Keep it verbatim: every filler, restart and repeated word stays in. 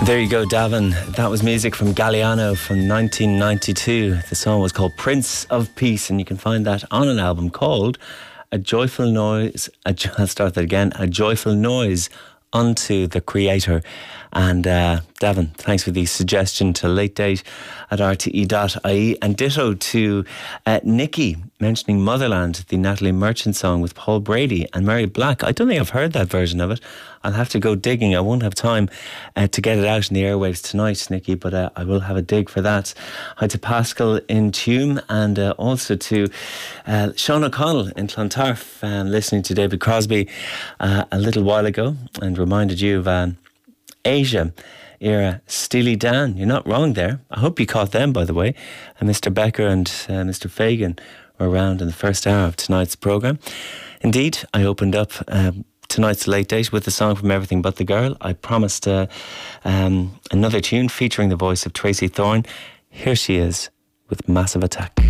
There you go, Davin. That was music from Galliano from nineteen ninety-two. The song was called Prince of Peace, and you can find that on an album called A Joyful Noise. A, I'll start that again. A Joyful Noise Unto the Creator. And uh, Davin, thanks for the suggestion to late date at r t e dot i e, and ditto to uh, Nikki mentioning Motherland, the Natalie Merchant song with Paul Brady and Mary Black. I don't think I've heard that version of it. I'll have to go digging. I won't have time uh, to get it out in the airwaves tonight, Nikki, but uh, I will have a dig for that. Hi to Pascal in Tuam, and uh, also to uh, Sean O'Connell in Clontarf, um, listening to David Crosby uh, a little while ago, and reminded you of um, Asia era Steely Dan. You're not wrong there. I hope you caught them, by the way. And Mister Becker and uh, Mister Fagan were around in the first hour of tonight's programme. Indeed, I opened up um, tonight's Late Date with a song from Everything But the Girl. I promised uh, um, another tune featuring the voice of Tracy Thorn. Here she is with Massive Attack.